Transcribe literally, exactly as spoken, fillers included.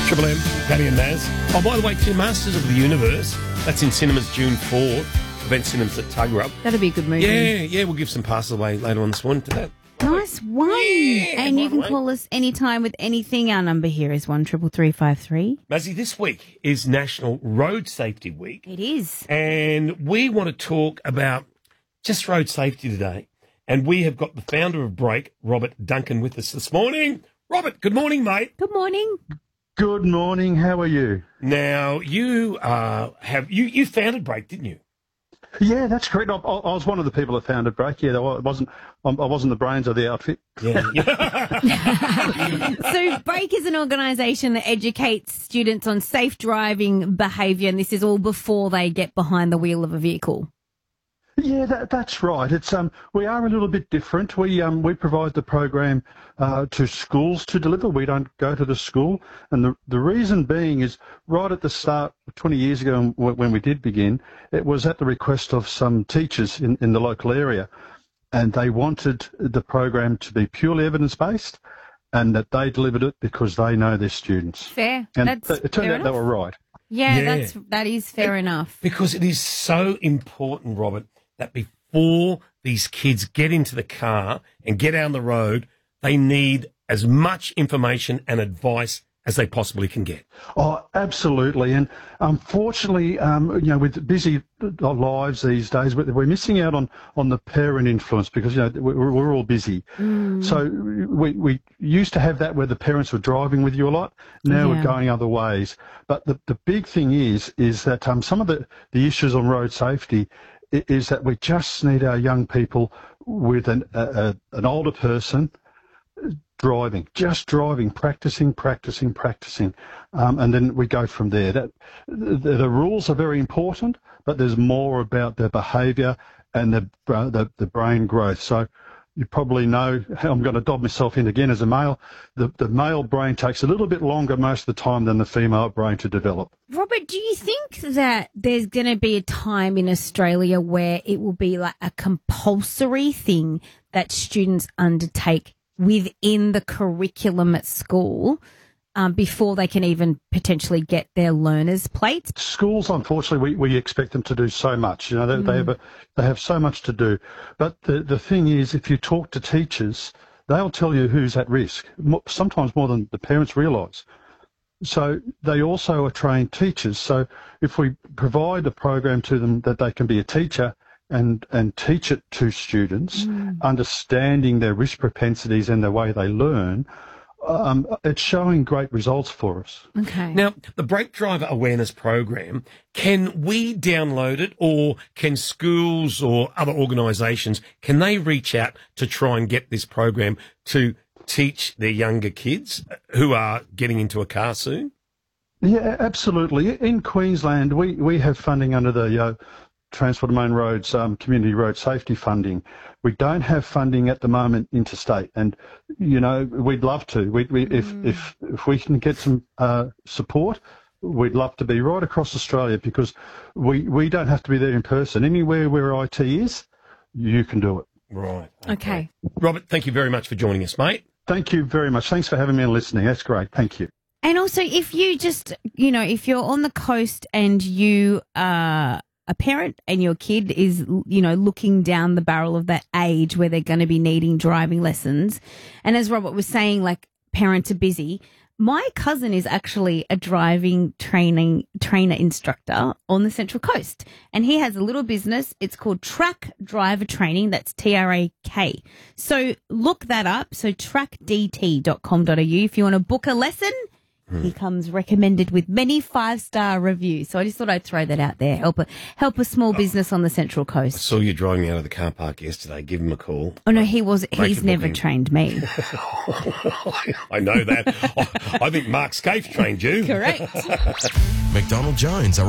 Triple M, Paddy and Maz. Oh, by the way, two Masters of the Universe. That's in cinemas June fourth. Event Cinemas at Tuggerah. That'll be a good movie. Yeah, yeah, we'll give some passes away later on this morning to that. Nice one. Yeah, and you by the can way. call us anytime with anything. Our number here is one triple three five three. Mazzy, this week is National Road Safety Week. It is. And we want to talk about just road safety today. And we have got the founder of Brake, Robert Duncan, with us this morning. Robert, good morning, mate. Good morning. Good morning. How are you? Now, you uh, have you, you founded Brake, didn't you? Yeah, that's correct. I, I I was one of the people that founded Brake. Yeah, I wasn't. I wasn't the brains of the outfit. Yeah. So Brake is an organisation that educates students on safe driving behaviour, and this is all before they get behind the wheel of a vehicle. Yeah, that, that's right. It's um, we are a little bit different. We um, we provide the program uh, to schools to deliver. We don't go to the school, and the the reason being is right at the start, twenty years ago, when we did begin, it was at the request of some teachers in, in the local area, and they wanted the program to be purely evidence based, and that they delivered it because they know their students. Fair. And That's th- it turned fair out they enough. were right. Yeah, Yeah. that's that is fair enough. Because it is so important, Robert, that before these kids get into the car and get out on the road, they need as much information and advice as they possibly can get. Oh, absolutely. And unfortunately, um, you know, with busy lives these days, we're we're missing out on, on the parent influence because, you know, we're, we're all busy. Mm. So we, we used to have that where the parents were driving with you a lot. Now Yeah. we're going other ways. But the, the big thing is, is that um, some of the, the issues on road safety i- is that we just need our young people with an, a, a, an older person driving, just driving, practicing, practicing, practicing, um, and then we go from there. That the, the rules are very important, but there's more about their behaviour and the, uh, the the brain growth. So you probably know, I'm going to dob myself in again as a male, the, the male brain takes a little bit longer most of the time than the female brain to develop. Robert, do you think that there's going to be a time in Australia where it will be like a compulsory thing that students undertake within the curriculum at school um, before they can even potentially get their learner's plates? Schools, unfortunately, we, we expect them to do so much. You know, they, they have a, they have so much to do. But the the thing is, if you talk to teachers, they'll tell you who's at risk. Mo- Sometimes more than the parents realise. So they also are trained teachers. So if we provide a program to them that they can be a teacher and and teach it to students, understanding their risk propensities and the way they learn, um, it's showing great results for us. Okay. Now, the Brake Driver Awareness Program, can we download it, or can schools or other organisations, can they reach out to try and get this program to teach their younger kids who are getting into a car soon? Yeah, absolutely. In Queensland, we, we have funding under the uh, Transport and Main Roads um, Community Road Safety Funding. We don't have funding at the moment interstate, and you know we'd love to. We, we if if if we can get some uh, support, we'd love to be right across Australia because we we don't have to be there in person. Anywhere where I T is, you can do it. Right. Okay. Robert, thank you very much for joining us, mate. Thank you very much. Thanks for having me and listening. That's great. Thank you. And also, if you just, you know, if you're on the coast and you are a parent and your kid is, you know, looking down the barrel of that age where they're going to be needing driving lessons, and as Robert was saying, like, parents are busy. My cousin is actually a driving training trainer instructor on the Central Coast, and he has a little business. It's called Track Driver Training. That's T R A K. So look that up. So track d t dot com dot a u if you want to book a lesson. He comes recommended with many five-star reviews. So I just thought I'd throw that out there. Help a, help a small business on the Central I Coast. saw you driving out of the car park yesterday. Give him a call. Oh, no, he was. Make He's your never booking. trained me. I know that. I, I think Mark Scaife trained you. Correct. McDonald Jones are